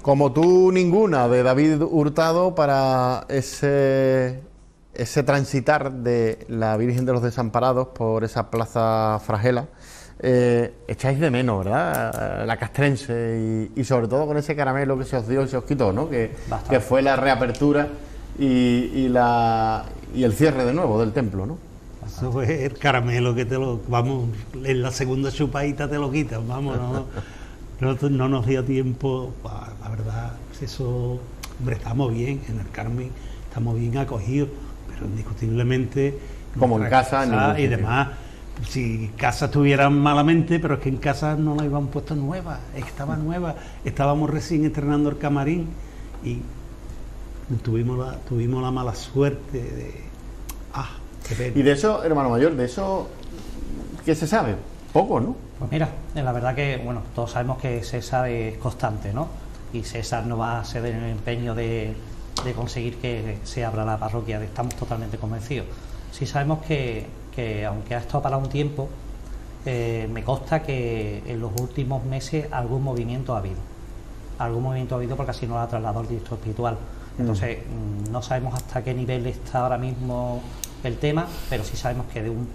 como tú ninguna, de David Hurtado para ese transitar de la Virgen de los Desamparados por esa plaza Fragela. Echáis de menos, ¿verdad? La castrense y sobre todo con ese caramelo que se os dio y se os quitó, ¿no? Que fue la reapertura y el cierre de nuevo del templo, ¿no? Eso fue el caramelo que vamos, en la segunda chupadita te lo quitan, vamos, no nos dio tiempo, la verdad, eso, hombre, estamos bien en el Carmen, estamos bien acogidos, pero indiscutiblemente como en casa y demás. Si casa estuvieran malamente, pero es que en casa no la habían puesto nueva, estaba nueva, estábamos recién estrenando el camarín y tuvimos la mala suerte de... qué pena. Y de eso, hermano mayor, de eso, ¿qué se sabe? Poco, ¿no? Pues mira, la verdad que, bueno, todos sabemos que César es constante, ¿no? Y César no va a ser el empeño de conseguir que se abra la parroquia, estamos totalmente convencidos. Sí sabemos que aunque ha estado para un tiempo, me consta que en los últimos meses algún movimiento ha habido porque así nos lo ha trasladado el director espiritual. Entonces no sabemos hasta qué nivel está ahora mismo el tema, pero sí sabemos que de un